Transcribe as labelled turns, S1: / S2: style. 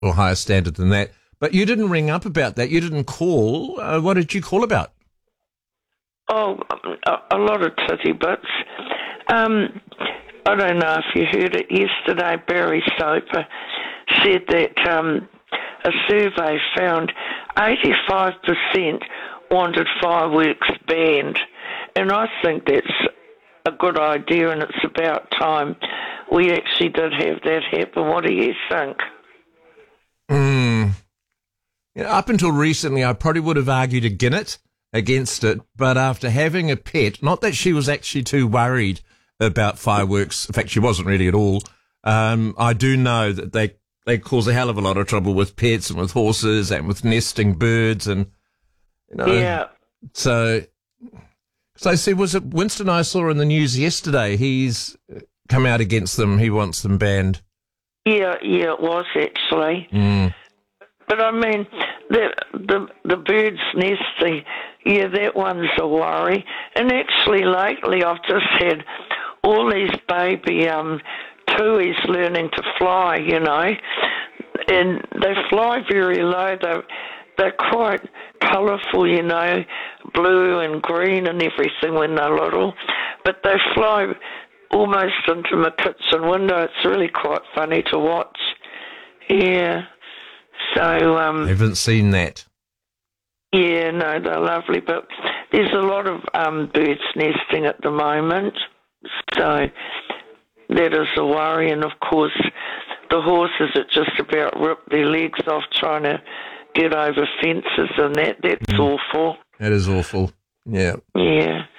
S1: or higher standard than that. But you didn't ring up about that. You didn't call. What did you call about?
S2: Oh, a lot of titty bits. I don't know if you heard it yesterday. Barry Soper said that a survey found 85% wanted fireworks banned, and I think that's a good idea, and it's about time we actually did have that happen. What do you think?
S1: Up until recently, I probably would have argued against it, but after having a pet, not that she was actually too worried about fireworks, in fact, she wasn't really at all, I do know that they cause a hell of a lot of trouble with pets and with horses and with nesting birds and,
S2: Yeah.
S1: So I see, was it Winston I saw in the news yesterday? He's come out against them. He wants them banned.
S2: Yeah, it was actually. But I mean, the birds nesting, yeah, that one's a worry. And actually, lately, I've just had all these baby tuis learning to fly, and they fly very low. They're quite colourful, blue and green and everything when they're little, but they fly almost into my kitchen window. It's really quite funny to watch. Yeah. So
S1: I haven't seen that.
S2: Yeah, no, they're lovely, but there's a lot of birds nesting at the moment, so that is a worry. And of course, the horses that just about rip their legs off trying to get over fences and that's awful.
S1: That is awful. Yeah.
S2: Yeah.